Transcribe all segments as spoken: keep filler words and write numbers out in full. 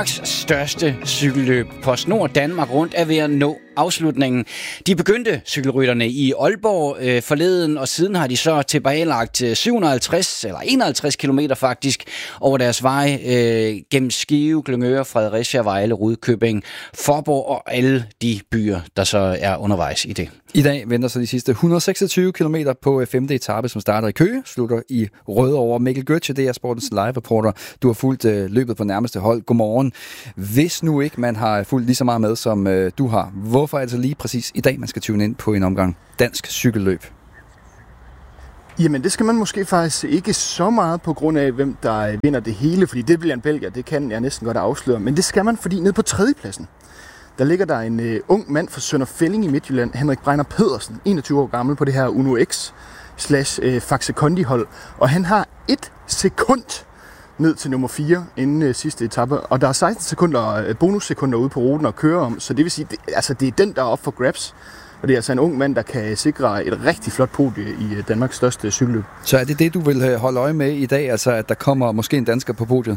Danmarks største cykelløb. PostNord Danmark Rundt er ved at nå afslutningen. De begyndte cykelrytterne i Aalborg øh, forleden, og siden har de så tilbagelagt syv hundrede og halvtreds eller enoghalvtreds kilometer faktisk over deres vej øh, gennem Skive, Glyngøre, Fredericia, Vejle, Rudkøbing, Faaborg og alle de byer, der så er undervejs i det. I dag venter så de sidste et hundrede og seksogtyve kilometer på femte etape, som starter i Køge, slutter i Rødovre. Mikkel Götze, det er Sportens live-reporter. Du har fulgt øh, løbet på nærmeste hold. Godmorgen. Hvis nu ikke man har fulgt lige så meget med, som øh, du har, hvorfor er det så lige præcis i dag, man skal tune ind på en omgang dansk cykelløb? Jamen, det skal man måske faktisk ikke så meget på grund af, hvem der vinder det hele, fordi det bliver en belgier, det kan jeg næsten godt afsløre. Men det skal man, fordi nede på tredjepladsen, der ligger der en uh, ung mand fra Sønder Felding i Midtjylland, Henrik Bregner Pedersen, enogtyve år gammel på det her Uno X slash Faxe Kondi hold. Og han har et sekund ned til nummer fire inden uh, sidste etape. Og der er seksten sekunder, uh, bonussekunder ude på ruten at køre om. Så det vil sige, det, altså, det er den, der er op for grabs. Og det er altså en ung mand, der kan sikre et rigtig flot podie i uh, Danmarks største cykelløb. Så er det det, du vil holde øje med i dag? Altså, at der kommer måske en dansker på podiet?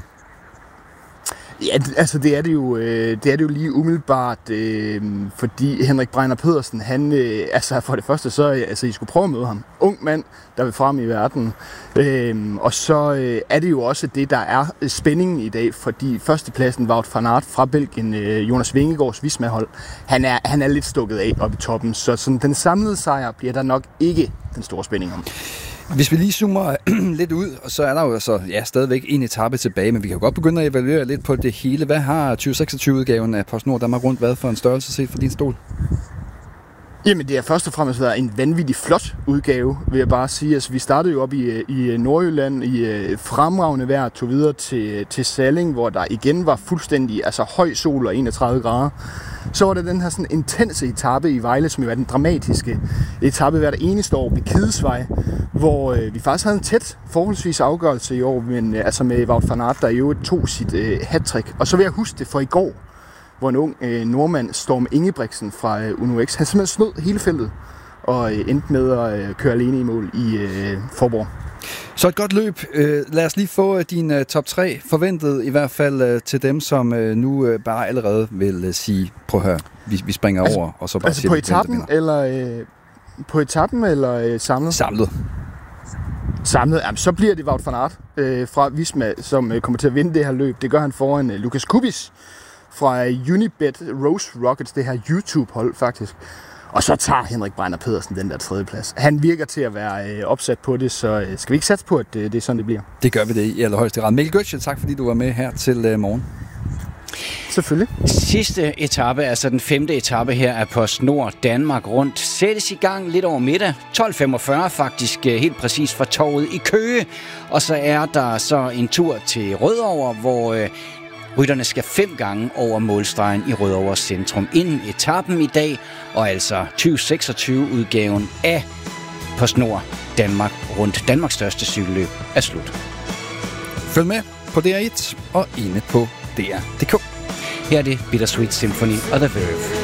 Ja, altså det er det jo, øh, det er det jo lige umiddelbart, øh, fordi Henrik Bregner Pedersen, han, øh, altså for det første, så altså I skulle prøve at møde ham. Ung mand, der vil frem i verden. Øh, og så øh, er det jo også det, der er spændingen i dag, fordi førstepladsen Wout van Aert fra Belgien, øh, Jonas Vingegaards Visma-hold, han er, han er lidt stukket af oppe i toppen, så sådan, den samlede sejr bliver der nok ikke den store spænding om. Hvis vi lige zoomer lidt ud, så er der jo altså, ja, stadigvæk en etape tilbage, men vi kan jo godt begynde at evaluere lidt på det hele. Hvad har tyve seksogtyve-udgaven af PostNord Danmark Rundt været for en størrelse set for din stol? Jamen, det er først og fremmest været en vanvittig flot udgave, vil jeg bare sige. Altså, vi startede jo op i, i Nordjylland i fremragende vejr, tog videre til, til Salling, hvor der igen var fuldstændig altså, høj sol og enogtredive grader. Så var der den her sådan intense etape i Vejle, som jo er den dramatiske etape hvert eneste år ved Kidesvej, hvor øh, vi faktisk havde en tæt forholdsvis afgørelse i år, men øh, altså med Wout van Aert, der jo tog sit øh, hattrick. Og så vil jeg huske det for i går, hvor en ung øh, nordmand, Storm Ingebrigtsen fra øh, Uno X, han simpelthen snød hele feltet og øh, endte med at øh, køre alene i mål i øh, Faaborg. Så et godt løb. Lad os lige få din top tre forventet, i hvert fald til dem, som nu bare allerede vil sige, prøv at høre, vi, vi springer altså, over, og så bare altså siger, på etappen, eller øh, på etappen eller øh, samlet? Samlet. Samlet, jamen, så bliver det Wout van Aert øh, fra Visma, som øh, kommer til at vinde det her løb. Det gør han foran øh, Lukas Kubis fra øh, Unibet Rose Rockets, det her YouTube-hold faktisk. Og så tager Henrik Bregner Pedersen den der tredje plads. Han virker til at være øh, opsat på det, så øh, skal vi ikke satse på, at øh, det er sådan, det bliver? Det gør vi det i allerhøjeste grad. Mikkel Götze, tak fordi du var med her til øh, morgen. Selvfølgelig. Sidste etape, altså den femte etape her af PostNord Danmark Rundt, sættes i gang lidt over middag. tolv femogfyrre faktisk helt præcis fra torvet i Køge. Og så er der så en tur til Rødovre, hvor øh, rytterne skal fem gange over målstregen i Rødovre centrum inden etappen i dag, og altså tyve seksogtyve-udgaven af PostNord Danmark Rundt, Danmarks største cykelløb, er slut. Følg med på D R et og inde på D R punktum d k. Her er det Bittersweet Symphony og The Verve.